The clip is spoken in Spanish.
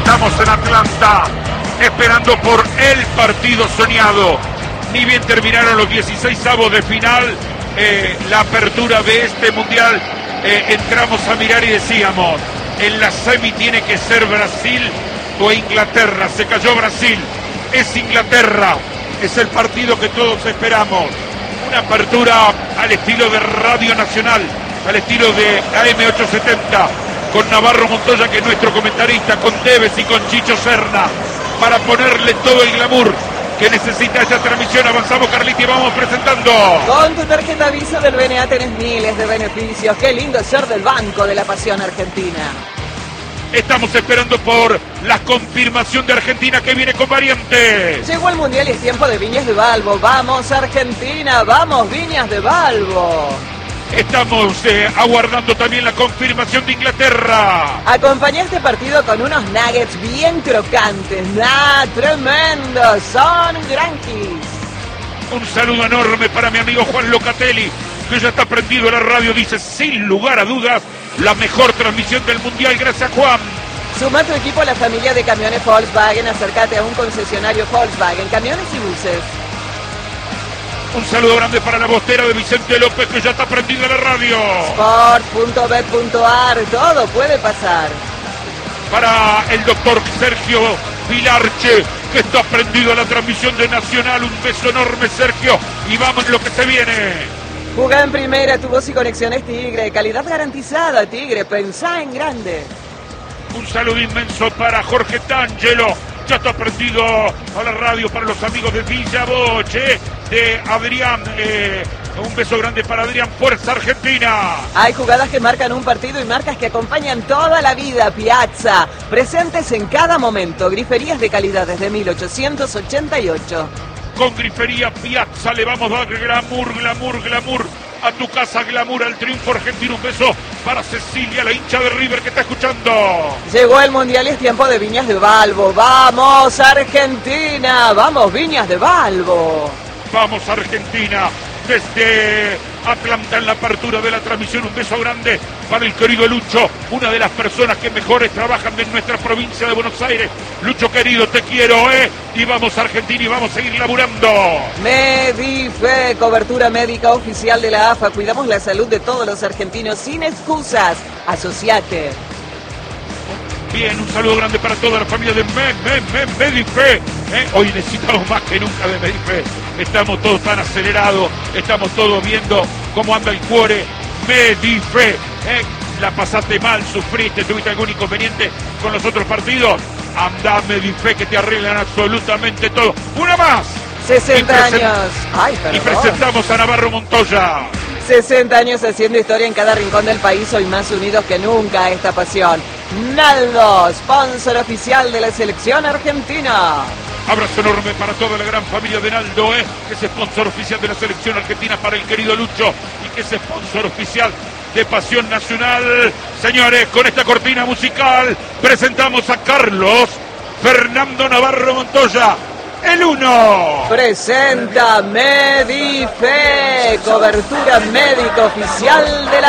Estamos en Atlanta, esperando por el partido soñado. Ni bien terminaron los 16avos de final, la apertura de este mundial, entramos a mirar y decíamos, en la semi tiene que ser Brasil o Inglaterra. Se cayó Brasil, es Inglaterra, es el partido que todos esperamos. Una apertura al estilo de Radio Nacional, al estilo de AM870, con Navarro Montoya, que es nuestro comentarista, con Tevez y con Chicho Serna, para ponerle todo el glamour que necesita esta transmisión. Avanzamos, Carliti, vamos presentando. Con tu tarjeta Visa del BNA tenés miles de beneficios. Qué lindo ser del Banco de la Pasión Argentina. Estamos esperando por la confirmación de Argentina, que viene con variantes. Llegó el Mundial y es tiempo de Viñas de Balbo. ¡Vamos, Argentina! ¡Vamos, Viñas de Balbo! Estamos aguardando también la confirmación de Inglaterra. Acompañá este partido con unos nuggets bien crocantes. ¡Tremendos! Son granquis. Un saludo enorme para mi amigo Juan Locatelli, que ya está prendido a la radio. Dice, sin lugar a dudas, la mejor transmisión del Mundial. Gracias, Juan. Suma tu equipo a la familia de camiones Volkswagen. Acércate a un concesionario Volkswagen, camiones y buses. Un saludo grande para la bostera de Vicente López, que ya está prendido a la radio. Sport.bet.ar, todo puede pasar. Para el doctor Sergio Pilarche, que está prendido a la transmisión de Nacional. Un beso enorme, Sergio, y vamos en lo que se viene. Jugá en primera, tu voz y conexiones Tigre, calidad garantizada, Tigre, pensá en grande. Un saludo inmenso para Jorge Tangelo, ya está prendido a la radio. Para los amigos de Villa Boche, de Adrián, un beso grande para Adrián. Fuerza Argentina. Hay jugadas que marcan un partido y marcas que acompañan toda la vida. Piazza, presentes en cada momento, griferías de calidad desde 1888. Con Grifería Piazza le vamos a dar glamour, glamour, glamour a tu casa, glamour al triunfo argentino. Un beso para Cecilia, la hincha de River, que está escuchando. Llegó el Mundial y es tiempo de Viñas de Balbo. ¡Vamos, Argentina! ¡Vamos, Viñas de Balbo! Vamos, Argentina, desde Atlanta en la apertura de la transmisión. Un beso grande para el querido Lucho, una de las personas que mejores trabajan en nuestra provincia de Buenos Aires. Lucho querido, te quiero, y vamos, Argentina, y vamos a seguir laburando. Medife, cobertura médica oficial de la AFA. Cuidamos la salud de todos los argentinos sin excusas. Asociate. Bien, un saludo grande para toda la familia de Medife. Hoy necesitamos más que nunca de Medife. Estamos todos tan acelerados, estamos todos viendo cómo anda el cuore. Medife, la pasaste mal, sufriste, tuviste algún inconveniente con los otros partidos. Anda, Medife, que te arreglan absolutamente todo. ¡Una más! 60 años. Ay, perdón. Y presentamos a Navarro Montoya. 60 años haciendo historia en cada rincón del país, hoy más unidos que nunca a esta pasión. Naldo, sponsor oficial de la selección argentina. Abrazo enorme para toda la gran familia de Naldo, que es sponsor oficial de la selección argentina, para el querido Lucho, y que es sponsor oficial de Pasión Nacional. Señores, con esta cortina musical presentamos a Carlos Fernando Navarro Montoya, el 1. Presenta Medife, cobertura médica oficial de la